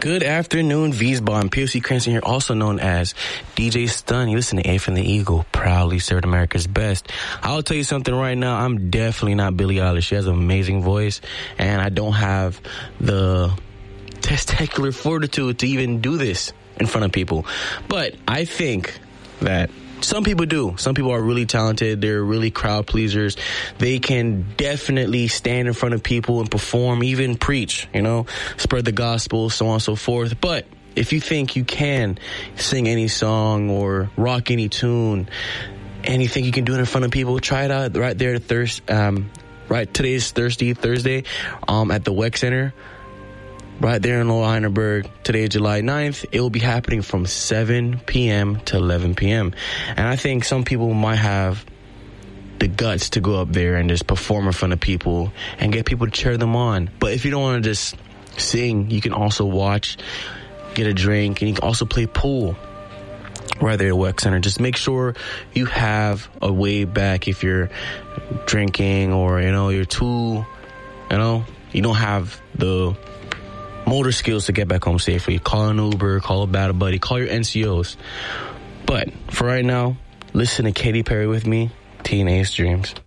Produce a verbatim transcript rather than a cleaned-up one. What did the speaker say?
Good afternoon, Wiesbaden. P O C Cranston here, also known as D J Stun. You listen to A from the Eagle, proudly served America's best. I'll tell you something right now. I'm definitely not Billie Eilish. She has an amazing voice, and I don't have the testicular fortitude to even do this in front of people. But I think that some people do. Some people are really talented. They're really crowd pleasers. They can definitely stand in front of people and perform, even preach, you know, spread the gospel, so on and so forth. But if you think you can sing any song or rock any tune, and you think you can do it in front of people, try it out right there at Thirst. Um, right, today's Thirsty Thursday um, at the W E C Center. Right there in Lower Heidelberg, today, July ninth. It will be happening from seven p.m. to eleven p.m. And I think some people might have the guts to go up there and just perform in front of people and get people to cheer them on. But if you don't want to just sing, you can also watch, get a drink, and you can also play pool right there at W E C Center. Just make sure you have a way back if you're drinking or, you know, you're too, you know, you don't have the motor skills to get back home safely. Call an Uber, call a battle buddy, call your N C Os. But for right now, listen to Katy Perry with me, Teenage Dreams.